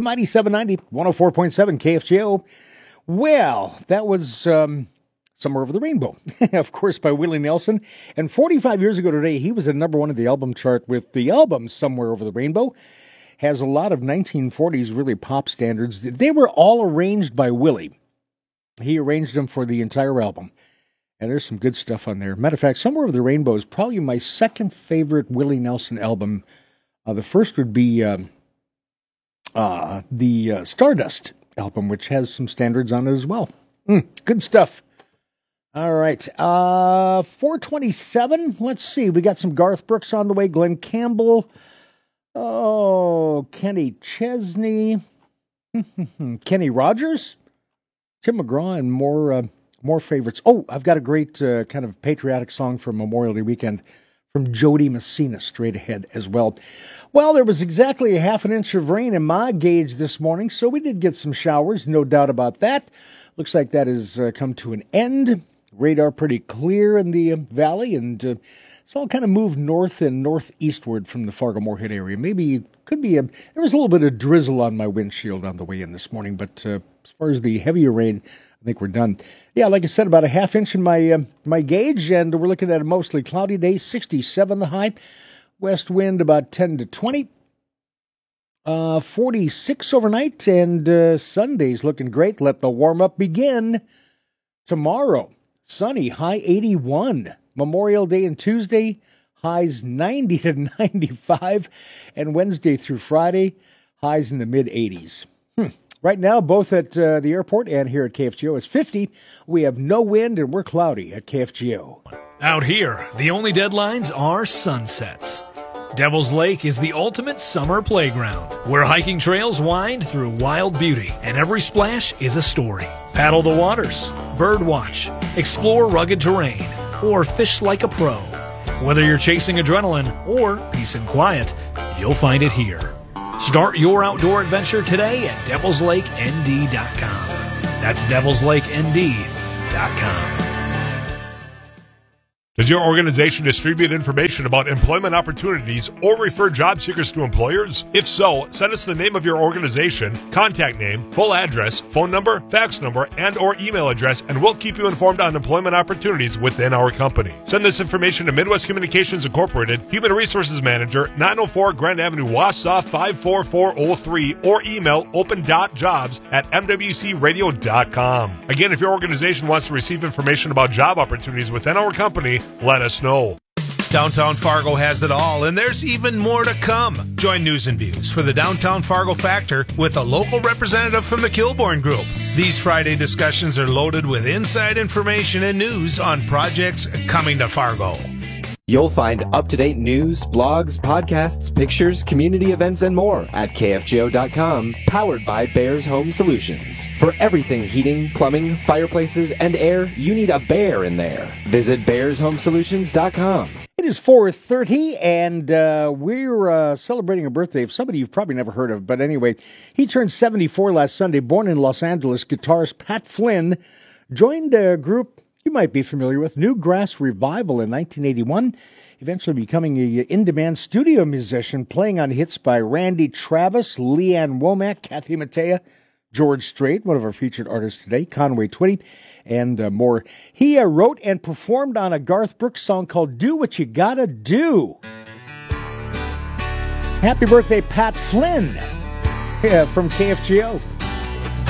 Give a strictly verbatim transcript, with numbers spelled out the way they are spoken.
The Mighty seven ninety, one oh four point seven K F G O. Well, that was um, Somewhere Over the Rainbow, of course, by Willie Nelson. And forty-five years ago today, he was at number one of the album chart with the album Somewhere Over the Rainbow. Has a lot of nineteen forties really pop standards. They were all arranged by Willie. He arranged them for the entire album. And there's some good stuff on there. Matter of fact, Somewhere Over the Rainbow is probably my second favorite Willie Nelson album. Uh, the first would be um, uh, the uh, Stardust album, which has some standards on it as well. Mm, good stuff. All right. Uh, four twenty-seven. Let's see. We got some Garth Brooks on the way. Glenn Campbell. Oh, Kenny Chesney. Kenny Rogers. Tim McGraw and more uh, more favorites. Oh, I've got a great uh, kind of patriotic song for Memorial Day weekend from Jody Messina straight ahead as well. Well, there was exactly a half an inch of rain in my gauge this morning, so we did get some showers, no doubt about that. Looks like that has uh, come to an end. Radar pretty clear in the uh, valley, and uh, it's all kind of moved north and northeastward from the Fargo-Moorhead area. Maybe, could be, a, there was a little bit of drizzle on my windshield on the way in this morning, but uh, as far as the heavier rain, I think we're done. Yeah, like I said, about a half inch in my uh, my gauge, and we're looking at a mostly cloudy day, sixty-seven the high. West wind about ten to twenty. Uh, forty-six overnight, and uh, Sunday's looking great. Let the warm-up begin tomorrow. Sunny, high eighty-one. Memorial Day and Tuesday, highs ninety to ninety-five. And Wednesday through Friday, highs in the mid-eighties. Hmm. Right now, both at uh, the airport and here at K F G O, is fifty. We have no wind, and we're cloudy at K F G O. Out here, the only deadlines are sunsets. Devil's Lake is the ultimate summer playground, where hiking trails wind through wild beauty, and every splash is a story. Paddle the waters, bird watch, explore rugged terrain, or fish like a pro. Whether you're chasing adrenaline or peace and quiet, you'll find it here. Start your outdoor adventure today at devils lake n d dot com. That's devils lake n d dot com. Does your organization distribute information about employment opportunities or refer job seekers to employers? If so, send us the name of your organization, contact name, full address, phone number, fax number, and or email address, and we'll keep you informed on employment opportunities within our company. Send this information to Midwest Communications Incorporated, Human Resources Manager, nine oh four Grand Avenue, Wausau, five four four oh three, or email open dot jobs at m w c radio dot com. Again, if your organization wants to receive information about job opportunities within our company, let us know. Downtown Fargo has it all, and there's even more to come. Join News and Views for the Downtown Fargo Factor with a local representative from the Kilbourne Group. These Friday discussions are loaded with inside information and news on projects coming to Fargo. You'll find up-to-date news, blogs, podcasts, pictures, community events, and more at k f g o dot com, powered by Bears Home Solutions. For everything heating, plumbing, fireplaces, and air, you need a bear in there. Visit bears home solutions dot com. It is four thirty, and uh, we're uh, celebrating a birthday of somebody you've probably never heard of. But anyway, he turned seventy-four last Sunday, born in Los Angeles. Guitarist Pat Flynn joined a group you might be familiar with, Newgrass Revival, in nineteen eighty-one, eventually becoming an in-demand studio musician, playing on hits by Randy Travis, Leanne Womack, Kathy Mattea, George Strait, one of our featured artists today, Conway Twitty, and uh, more. He uh, wrote and performed on a Garth Brooks song called Do What You Gotta Do. Happy birthday, Pat Flynn, yeah, from K F G O.